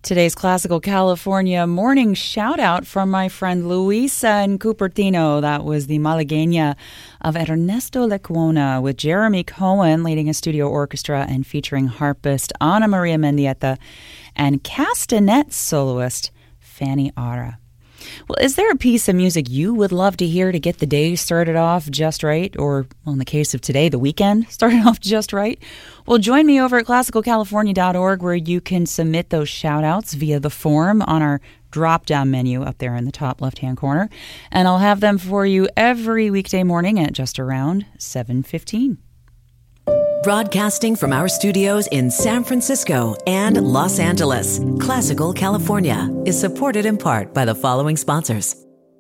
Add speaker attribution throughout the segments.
Speaker 1: Today's Classical California morning shout out from my friend Luisa in Cupertino. That was the Malagueña of Ernesto Lecuona with Jeremy Cohen leading a studio orchestra and featuring harpist Ana Maria Mendieta and castanet soloist Fanny Ara. Well, is there a piece of music you would love to hear to get the day started off just right? Or, well, in the case of today, the weekend started off just right? Well, join me over at classicalcalifornia.org where you can submit those shout-outs via the form on our drop-down menu up there in the top left-hand corner. And I'll have them for you every weekday morning at just around 7:15.
Speaker 2: Broadcasting from our studios in San Francisco and Los Angeles, Classical California is supported in part by the following sponsors.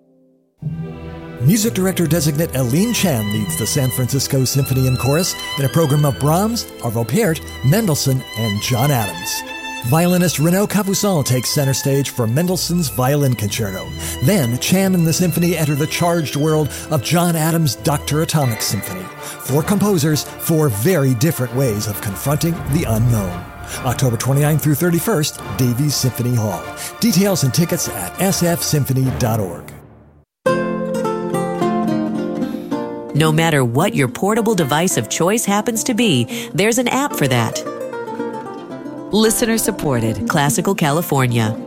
Speaker 3: Music director-designate Aline Chan leads the San Francisco Symphony and Chorus in a program of Brahms, Arvo Pärt, Mendelssohn, and John Adams. Violinist Renaud Capuçon takes center stage for Mendelssohn's Violin Concerto. Then, Chan and the symphony enter the charged world of John Adams' Dr. Atomic Symphony. 4 composers, 4 very different ways of confronting the unknown. October 29th through 31st, Davies Symphony Hall. Details and tickets at sfsymphony.org.
Speaker 2: No matter what your portable device of choice happens to be, there's an app for that. Listener supported, Classical California.